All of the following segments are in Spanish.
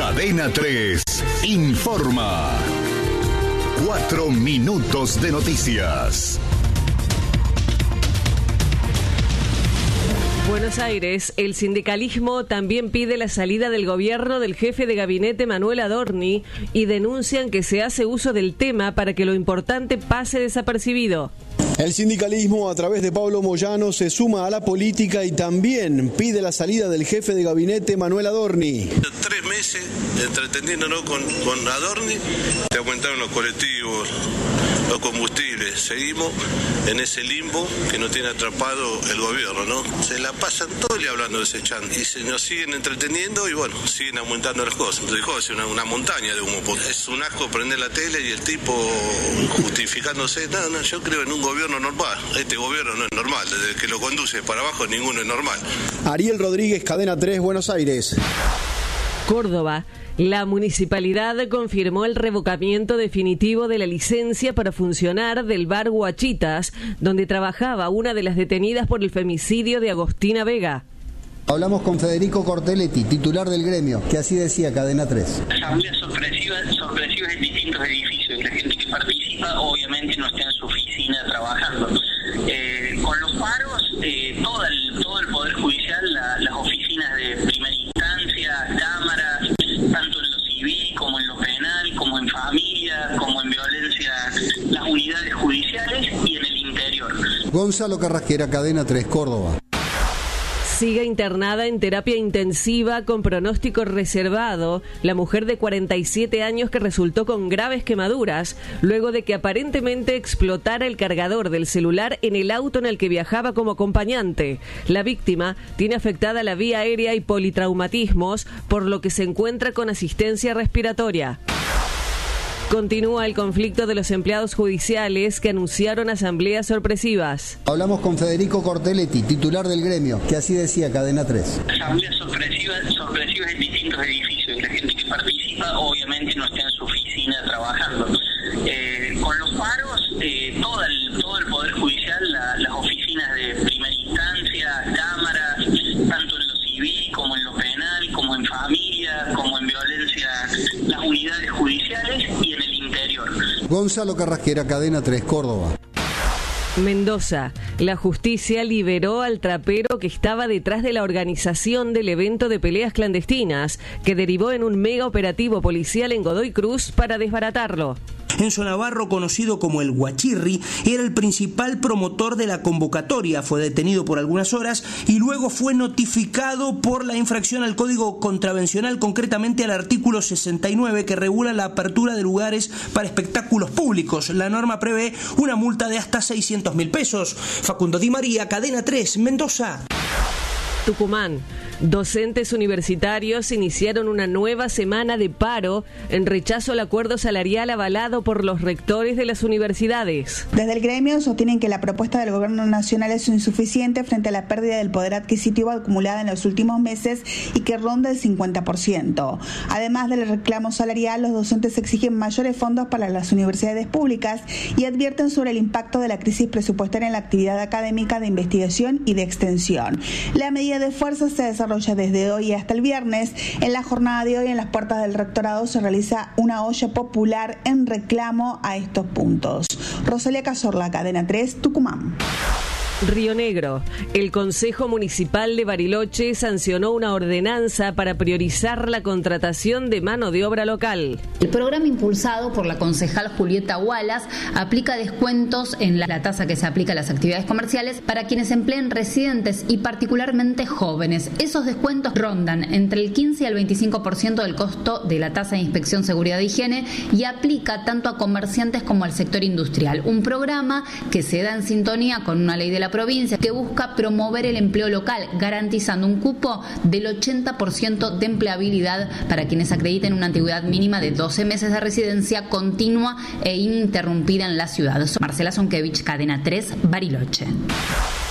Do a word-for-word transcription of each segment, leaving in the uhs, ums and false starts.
Cadena tres informa. Cuatro minutos de noticias. Buenos Aires, el sindicalismo también pide la salida del gobierno del jefe de gabinete Manuel Adorni y denuncian que se hace uso del tema para que lo importante pase desapercibido. El sindicalismo, a través de Pablo Moyano, se suma a la política y también pide la salida del jefe de gabinete Manuel Adorni. Tres meses entreteniéndonos con, con Adorni, te aumentaron los colectivos, los combustibles. Seguimos en ese limbo que nos tiene atrapado el gobierno, ¿no? Se la pasan todo el día hablando de ese chan y se nos siguen entreteniendo y bueno, siguen aumentando las cosas. Dejó de ser una, una montaña de humo. Es un asco prender la tele y el tipo justificándose. No, no, yo creo en un gobierno normal. Este gobierno no es normal. Desde que lo conduce para abajo ninguno es normal. Ariel Rodríguez, Cadena tres, Buenos Aires. Córdoba. La municipalidad confirmó el revocamiento definitivo de la licencia para funcionar del bar Guachitas, donde trabajaba una de las detenidas por el femicidio de Agostina Vega. Hablamos con Federico Cortelletti, titular del gremio, que así decía Cadena tres. Asambleas sorpresivas, sorpresivas en distintos edificios. La gente que participa obviamente no está en su oficina trabajando. Eh, con los paros, eh, todo, el, todo el Poder Judicial, la, las oficinas de primera instancia, cámaras, tanto en lo civil como en lo penal, como en familia, como en violencia, las unidades judiciales y en el interior. Gonzalo Carrasquera, Cadena tres, Córdoba. Sigue internada en terapia intensiva con pronóstico reservado la mujer de cuarenta y siete años que resultó con graves quemaduras luego de que aparentemente explotara el cargador del celular en el auto en el que viajaba como acompañante. La víctima tiene afectada la vía aérea y politraumatismos, por lo que se encuentra con asistencia respiratoria. Continúa el conflicto de los empleados judiciales que anunciaron asambleas sorpresivas. Hablamos con Federico Cortelletti, titular del gremio, que así decía Cadena tres. Asambleas sorpresivas, sorpresivas en distintos edificios. La gente que participa obviamente no está en su oficina trabajando. Eh, con los paros, eh, todo, el, todo el Poder Judicial, la, las oficinas de primera instancia, cámaras, tanto en lo civil como en lo penal, como en familia, como en violencia, las unidades judiciales y en el interior. Gonzalo Carrasquera, Cadena tres, Córdoba. Mendoza. La justicia liberó al trapero que estaba detrás de la organización del evento de peleas clandestinas, que derivó en un mega operativo policial en Godoy Cruz para desbaratarlo. Enzo Navarro, conocido como el Guachirri, era el principal promotor de la convocatoria. Fue detenido por algunas horas y luego fue notificado por la infracción al Código Contravencional, concretamente al artículo sesenta y nueve, que regula la apertura de lugares para espectáculos públicos. La norma prevé una multa de hasta seiscientos mil pesos. Facundo Di María, Cadena tres, Mendoza. Tucumán. Docentes universitarios iniciaron una nueva semana de paro en rechazo al acuerdo salarial avalado por los rectores de las universidades. Desde el gremio sostienen que la propuesta del gobierno nacional es insuficiente frente a la pérdida del poder adquisitivo acumulada en los últimos meses y que ronda el cincuenta por ciento. Además del reclamo salarial, los docentes exigen mayores fondos para las universidades públicas y advierten sobre el impacto de la crisis presupuestaria en la actividad académica de investigación y de extensión. La medida de fuerza se desarrolla desde hoy hasta el viernes. En la jornada de hoy, en las puertas del rectorado, se realiza una olla popular en reclamo a estos puntos. Rosalía Cazorla, Cadena tres, Tucumán. Río Negro. El Consejo Municipal de Bariloche sancionó una ordenanza para priorizar la contratación de mano de obra local. El programa impulsado por la concejal Julieta Wallace aplica descuentos en la, la tasa que se aplica a las actividades comerciales para quienes empleen residentes y particularmente jóvenes. Esos descuentos rondan entre el quince y el veinticinco por ciento del costo de la tasa de inspección, seguridad e higiene y aplica tanto a comerciantes como al sector industrial. Un programa que se da en sintonía con una ley de la provincia que busca promover el empleo local, garantizando un cupo del ochenta por ciento de empleabilidad para quienes acrediten una antigüedad mínima de doce meses de residencia continua e ininterrumpida en la ciudad. Marcela Zonkevich, Cadena tres, Bariloche.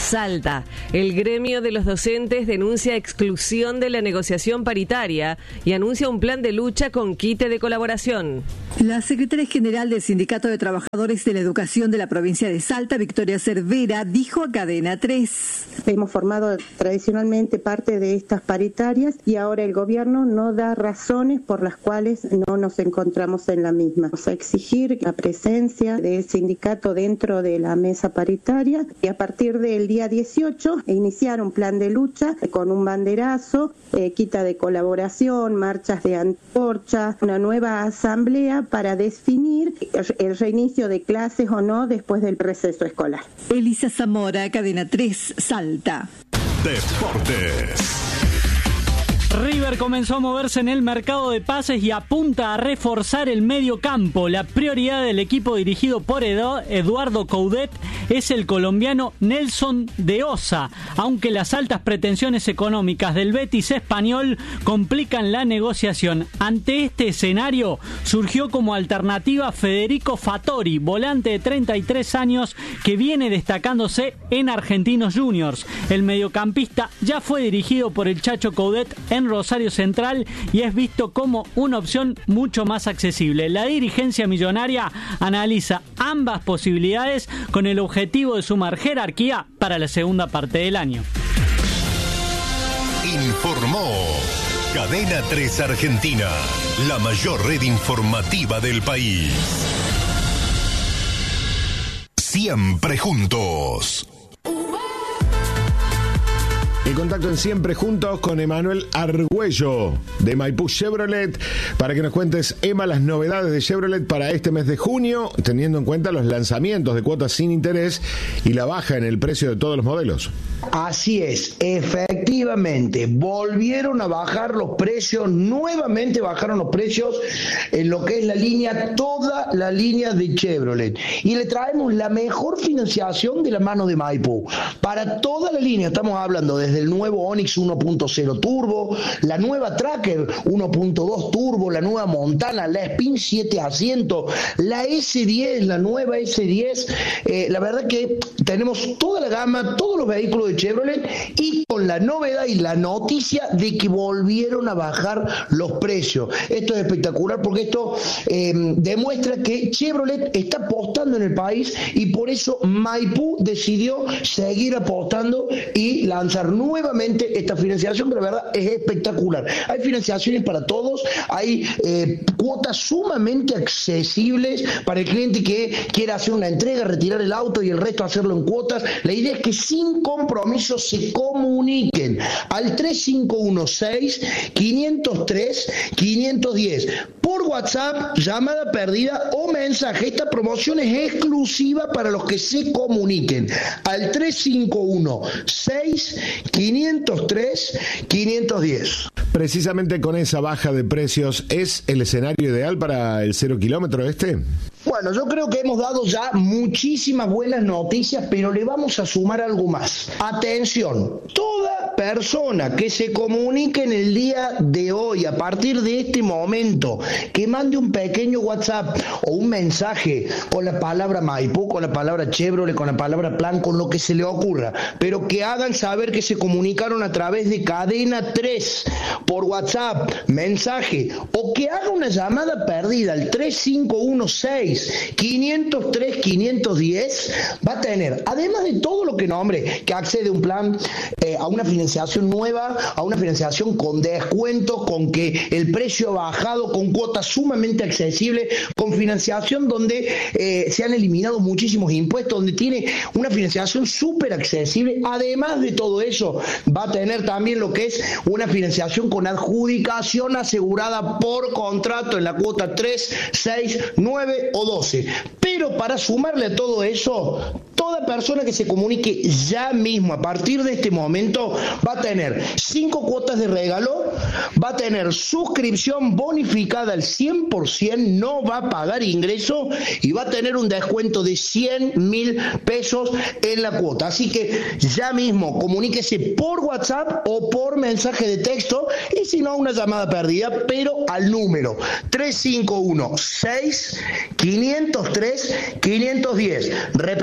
Salta. El gremio de los docentes denuncia exclusión de la negociación paritaria y anuncia un plan de lucha con quite de colaboración. La secretaria general del Sindicato de Trabajadores de la Educación de la provincia de Salta, Victoria Cervera, dijo a Cadena tres. Hemos formado tradicionalmente parte de estas paritarias y ahora el gobierno no da razones por las cuales no nos encontramos en la misma. Vamos a exigir la presencia del sindicato dentro de la mesa paritaria y a partir del día dieciocho iniciar un plan de lucha con un banderazo, eh, quita de colaboración, marchas de antorcha, una nueva asamblea para definir el reinicio de clases o no después del receso escolar. Elisa Zamora, Cadena tres, Salta. Deportes. River comenzó a moverse en el mercado de pases y apunta a reforzar el medio campo. La prioridad del equipo dirigido por Eduardo Coudet es el colombiano Nelson de Osa, aunque las altas pretensiones económicas del Betis español complican la negociación. Ante este escenario surgió como alternativa Federico Fattori, volante de treinta y tres años que viene destacándose en Argentinos Juniors. El mediocampista ya fue dirigido por el Chacho Coudet en Rosario Central y es visto como una opción mucho más accesible. La dirigencia millonaria analiza ambas posibilidades con el objetivo de sumar jerarquía para la segunda parte del año. Informó Cadena tres Argentina, la mayor red informativa del país. Siempre juntos. El contacto en Siempre Juntos con Emanuel Argüello de Maipú Chevrolet para que nos cuentes, Emma, las novedades de Chevrolet para este mes de junio, teniendo en cuenta los lanzamientos de cuotas sin interés y la baja en el precio de todos los modelos. Así es, efectivamente, volvieron a bajar los precios, nuevamente bajaron los precios en lo que es la línea, toda la línea de Chevrolet. Y le traemos la mejor financiación de la mano de Maipú. Para toda la línea, estamos hablando desde el nuevo Onix uno punto cero Turbo, la nueva Tracker uno punto dos Turbo, la nueva Montana, la Spin siete asientos, la ese diez, la nueva ese diez. Eh, la verdad que tenemos toda la gama, todos los vehículos de Chevrolet y con la novedad y la noticia de que volvieron a bajar los precios. Esto es espectacular porque esto eh, demuestra que Chevrolet está apostando en el país y por eso Maipú decidió seguir apostando y lanzar nuevamente esta financiación que la verdad es espectacular. Hay financiaciones para todos, hay eh, cuotas sumamente accesibles para el cliente que quiera hacer una entrega, retirar el auto y el resto hacerlo en cuotas. La idea es que sin compromiso se comuniquen al tres cinco uno seis, cinco cero tres, cinco uno cero por WhatsApp, llamada perdida o mensaje. Esta promoción es exclusiva para los que se comuniquen al tres cinco uno seis, cinco cero tres, cinco uno cero. Precisamente con esa baja de precios, ¿es el escenario ideal para el cero kilómetro este? Bueno, yo creo que hemos dado ya muchísimas buenas noticias, pero le vamos a sumar algo más. Atención, toda persona que se comunique en el día de hoy, a partir de este momento, que mande un pequeño WhatsApp o un mensaje con la palabra Maipú, con la palabra Chevrolet, con la palabra Plan, con lo que se le ocurra, pero que hagan saber que se comunicaron a través de Cadena tres por WhatsApp, mensaje, o que haga una llamada perdida al tres cinco uno seis, cinco cero tres, cinco uno cero, va a tener, además de todo lo que nombre, que accede a un plan, eh, a una financiación nueva, a una financiación con descuento, con que el precio ha bajado, con cuotas sumamente accesibles, con financiación donde eh, se han eliminado muchísimos impuestos, donde tiene una financiación súper accesible. Además de todo eso, va a tener también lo que es una financiación con adjudicación asegurada por contrato en la cuota tres, seis, nueve o doce. Pero para sumarle a todo eso, toda persona que se comunique ya mismo a partir de este momento va a tener cinco cuotas de regalo, va a tener suscripción bonificada al cien por ciento, no va a pagar ingreso y va a tener un descuento de cien mil pesos en la cuota. Así que ya mismo comuníquese por WhatsApp o por mensaje de texto y si no, una llamada perdida, pero al número tres cinco uno seis, cinco cero tres, cinco uno cero. Repetimos,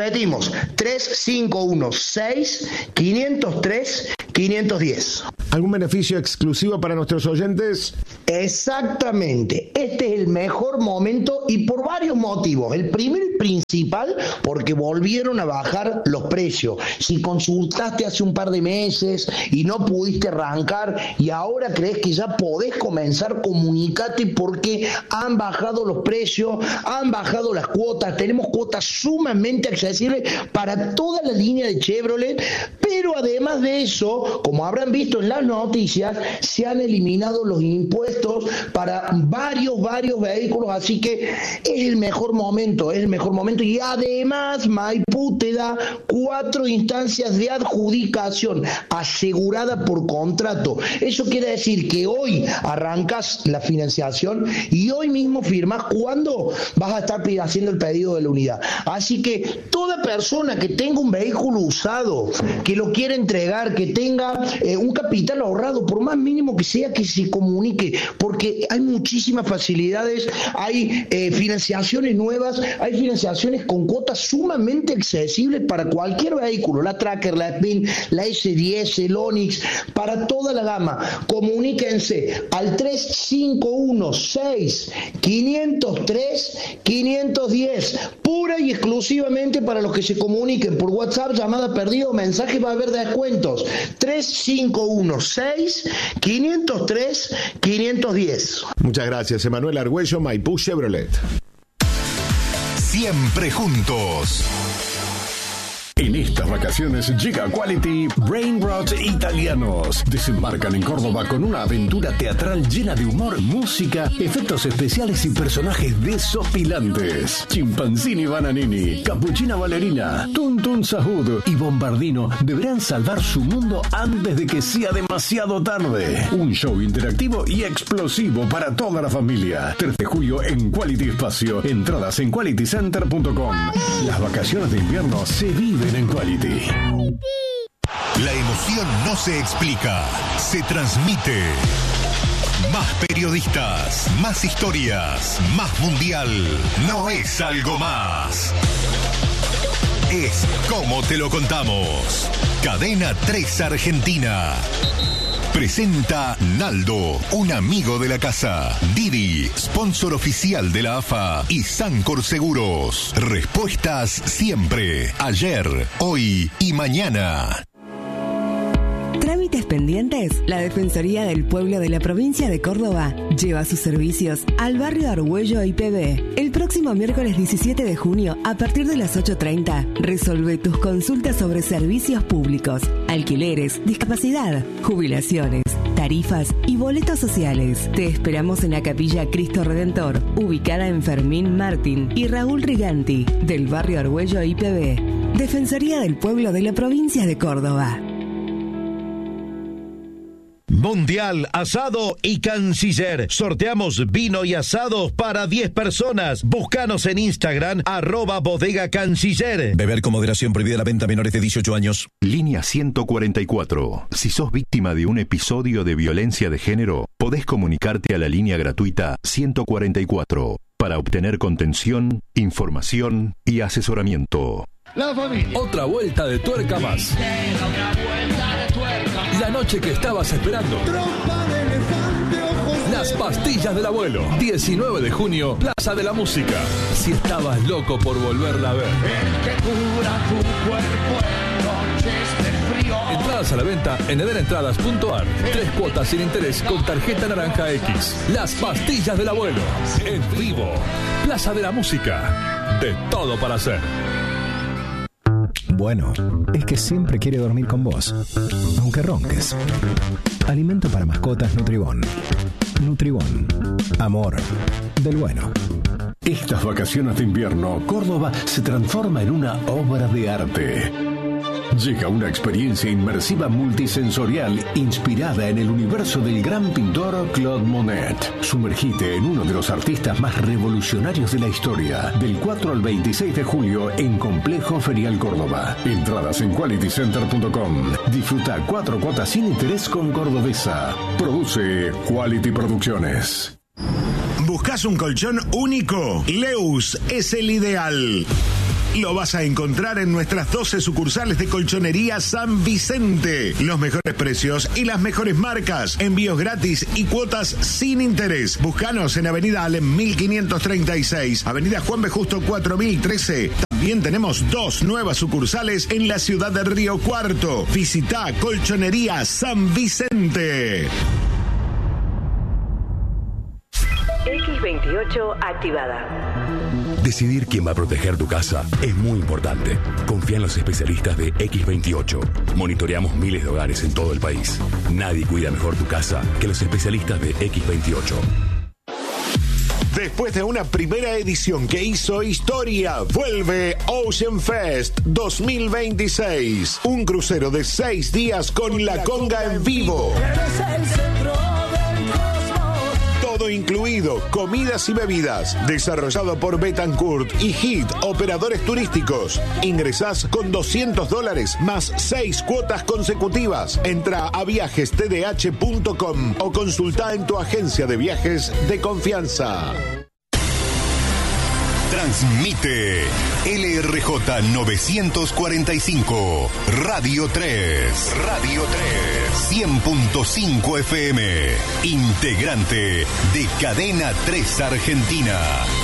Llamamos tres cinco uno seis, cinco cero tres, quinientos diez. ¿Algún beneficio exclusivo para nuestros oyentes? Exactamente, este es el mejor momento y por varios motivos. El primero y principal, porque volvieron a bajar los precios. Si consultaste hace un par de meses y no pudiste arrancar y ahora crees que ya podés comenzar, comunicate porque han bajado los precios, han bajado las cuotas, tenemos cuotas sumamente accesibles para toda la línea de Chevrolet, pero además de eso, como habrán visto en las noticias, se han eliminado los impuestos para varios, varios vehículos, así que es el mejor momento, es el mejor momento. Y además Maipú te da cuatro instancias de adjudicación asegurada por contrato. Eso quiere decir que hoy arrancas la financiación y hoy mismo firmas cuando vas a estar haciendo el pedido de la unidad. Así que toda persona que tenga un vehículo usado, que lo quiera entregar, que tenga eh, un capital ahorrado, por más mínimo que sea, que se comunique, porque hay muchísimas facilidades, hay eh, financiaciones nuevas, hay financiaciones con cuotas sumamente accesibles para cualquier vehículo, la Tracker, la Spin, la ese diez, el Onix, para toda la gama. Comuníquense al tres cinco uno seis, cinco cero tres, quinientos diez, pura y exclusivamente para los que se comuniquen por WhatsApp, llamada perdida o mensaje, va a haber descuentos. tres cinco uno seis, cinco cero tres, quinientos diez. Muchas gracias, Emanuel Argüello, Maipú Chevrolet. Siempre juntos. En estas vacaciones llega Quality Brain Rot Italianos. Desembarcan en Córdoba con una aventura teatral llena de humor, música, efectos especiales y personajes desopilantes. Chimpanzini Bananini, Capuchina Ballerina, Tuntun Sahud y Bombardino deberán salvar su mundo antes de que sea demasiado tarde. Un show interactivo y explosivo para toda la familia. tres de julio en Quality Espacio. Entradas en quality center punto com. Las vacaciones de invierno se viven en Quality. La emoción no se explica, se transmite. Más periodistas, más historias, más mundial. No es algo más. Es como te lo contamos. Cadena tres Argentina. Presenta Naldo, un amigo de la casa. Didi, sponsor oficial de la A F A. Y Sancor Seguros. Respuestas siempre. Ayer, hoy y mañana. ¿Trámites pendientes? La Defensoría del Pueblo de la provincia de Córdoba lleva sus servicios al barrio Argüello I P B. El próximo miércoles diecisiete de junio, a partir de las ocho treinta, resolve tus consultas sobre servicios públicos, alquileres, discapacidad, jubilaciones, tarifas y boletos sociales. Te esperamos en la Capilla Cristo Redentor, ubicada en Fermín Martín y Raúl Riganti, del barrio Argüello I P B. Defensoría del Pueblo de la provincia de Córdoba. Mundial Asado y Canciller. Sorteamos vino y asados para diez personas. Búscanos en Instagram, arroba bodega canciller. Beber con moderación, prohibida la venta a menores de dieciocho años. Línea ciento cuarenta y cuatro. Si sos víctima de un episodio de violencia de género, podés comunicarte a la línea gratuita ciento cuarenta y cuatro para obtener contención, información y asesoramiento. La familia. Otra vuelta de tuerca más. La noche que estabas esperando. Las pastillas del abuelo. diecinueve de junio, Plaza de la Música. Si estabas loco por volverla a ver. Entradas a la venta en edenentradas punto ar. Tres cuotas sin interés con tarjeta naranja X. Las pastillas del abuelo. En vivo. Plaza de la Música. De todo para hacer. Bueno, es que siempre quiere dormir con vos, aunque ronques. Alimento para mascotas Nutribón. Nutribón. Amor del bueno. Estas vacaciones de invierno, Córdoba se transforma en una obra de arte. Llega una experiencia inmersiva multisensorial inspirada en el universo del gran pintor Claude Monet. Sumergite en uno de los artistas más revolucionarios de la historia. Del cuatro al veintiséis de julio en Complejo Ferial Córdoba. Entradas en quality center punto com. Disfruta cuatro cuotas sin interés con Cordobesa. Produce Quality Producciones. ¿Buscas un colchón único? Leus es el ideal. lo vas a encontrar en nuestras doce sucursales de Colchonería San Vicente. Los mejores precios y las mejores marcas, envíos gratis y cuotas sin interés. Búscanos en Avenida Alem mil quinientos treinta y seis, Avenida Juan B. Justo cuatro mil trece. También tenemos dos nuevas sucursales en la ciudad de Río Cuarto. Visita Colchonería San Vicente. X veintiocho activada. Decidir quién va a proteger tu casa es muy importante. Confía en los especialistas de X veintiocho. Monitoreamos miles de hogares en todo el país. Nadie cuida mejor tu casa que los especialistas de X veintiocho. Después de una primera edición que hizo historia, vuelve Ocean Fest dos mil veintiséis. Un crucero de seis días con La Conga en vivo. Todo incluido, comidas y bebidas. Desarrollado por Betancourt y Hit, operadores turísticos. Ingresás con doscientos dólares más seis cuotas consecutivas. Entra a viajes t d h punto com o consulta en tu agencia de viajes de confianza. Transmite L R J novecientos cuarenta y cinco, Radio tres. Radio tres. cien punto cinco F M. Integrante de Cadena tres Argentina.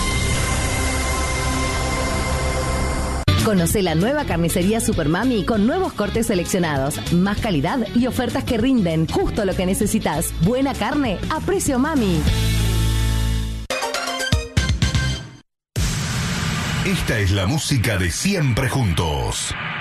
Conoce la nueva carnicería Supermami con nuevos cortes seleccionados, más calidad y ofertas que rinden justo lo que necesitas. Buena carne a precio mami. Esta es la música de Siempre Juntos.